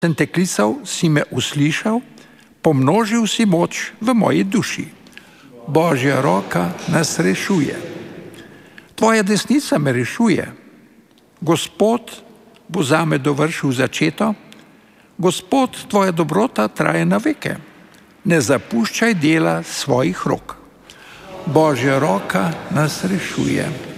Sem te klical, si me uslišal, pomnožil si moč v moji duši. Božja roka nas rešuje. Tvoja desnica me rešuje. Gospod bo zame dovršil začeto. Gospod, tvoja dobrota traje na veke. Ne zapuščaj dela svojih rok. Božja roka nas rešuje.